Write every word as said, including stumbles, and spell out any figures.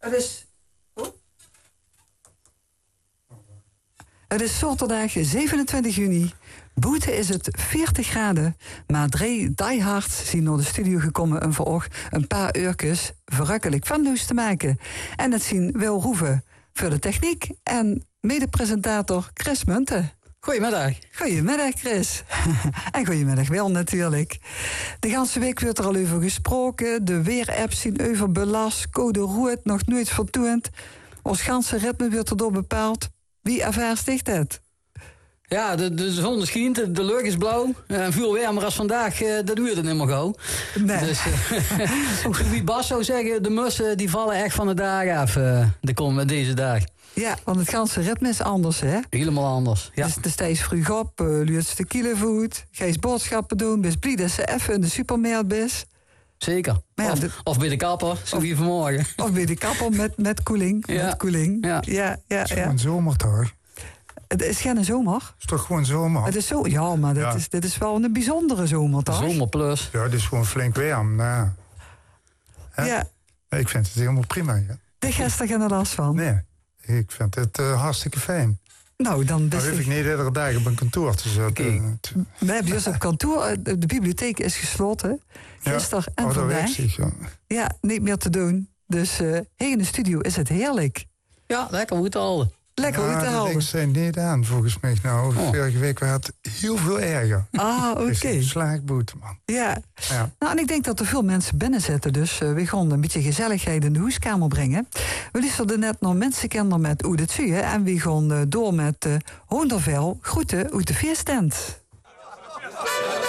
Het is... Oh. Het is zaterdag zevenentwintig juni. Buiten is het veertig graden. Maar drie diehards zijn naar de studio gekomen om voor oog een paar uurtjes verrukkelijk van nieuws te maken. En het zien Wil Roeven voor de techniek en mede-presentator Chris Munten. Goedemiddag. Goedemiddag, Chris. En goedemiddag Wil natuurlijk. De hele week werd er al over gesproken. De weerapps zien overbelast. Code rood nog nooit vertoond. Ons ganse ritme werd erdoor bepaald. Wie ervaart zich dat? Ja, de, de zon schijnt, de, de lucht is blauw. En veel warmer als vandaag, uh, dat duurt het niet meer gauw. Nee. Dus, uh, wie Bas zou zeggen, de mussen die vallen echt van de dag af uh, de komende, deze dag. Ja, want het ganse ritme is anders, hè? Helemaal anders, ja. Dus de steeds vroeg op, uh, luurt de kilovoet, ga je boodschappen doen, best blij dat ze even in de supermarkt is. Zeker. Ja, of, de, of bij de kapper, zo wie vanmorgen. Of bij de kapper met, met koeling. Ja. Met koeling. Ja. Ja, ja, ja. Het is gewoon zomer toch? Het is geen zomer. Het is toch gewoon zomer? Het is zo, ja, maar dit, Ja. Is, dit is wel een bijzondere zomer, toch? Zomer plus. Ja, het is gewoon flink warm. Nou, hè? Ja. Ik vind het helemaal prima. Ja. De gasten gaan er last van. Nee, ik vind het uh, hartstikke fijn. Nou, dan Dan best hoef ik niet iedere dag op een kantoor te zitten. Oké. We hebben dus op kantoor, de bibliotheek is gesloten. Gisteren ja. en oh, vandaag. Zich, ja. Ja, niet meer te doen. Dus uh, hier in de studio is het heerlijk. Ja, lekker goed te houden. Lekker ja, uit te de houden. dingen zijn niet aan, volgens mij. Nou, Oh. vorige week was het heel veel erger. Ah, oké. Het is Okay. een slaagboete, man. Ja. Ja. Nou, en ik denk dat er veel mensen binnen zitten. Dus uh, we gaan een beetje gezelligheid in de huiskamer brengen. We luisterden net naar Mensenkinder met Oede Tsuye. En we gaan uh, door met uh, Hoondervel. Groeten uit de feesttent.